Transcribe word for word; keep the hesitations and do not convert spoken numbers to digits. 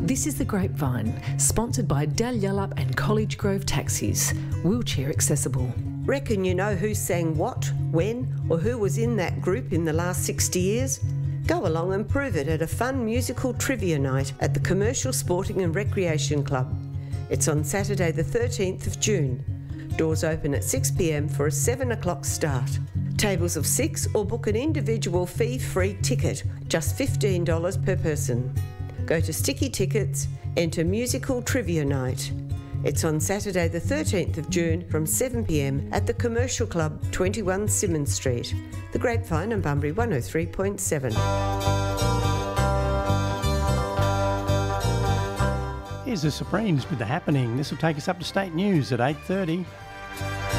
This is The Grapevine, sponsored by Dalyellup and College Grove Taxis, wheelchair accessible. Reckon you know who sang what, when, or who was in that group in the last sixty years? Go along and prove it at a fun musical trivia night at the Commercial Sporting and Recreation Club. It's on Saturday the thirteenth of June. Doors open at six p m for a seven o'clock start. Tables of six or book an individual fee-free ticket, just fifteen dollars per person. Go to Sticky Tickets, enter Musical Trivia Night. It's on Saturday the thirteenth of June from seven p m at the Commercial Club, twenty-one Symonds Street. The Grapevine and Bunbury one oh three point seven. Here's the Supremes with The Happening. This will take us up to state news at eight thirty.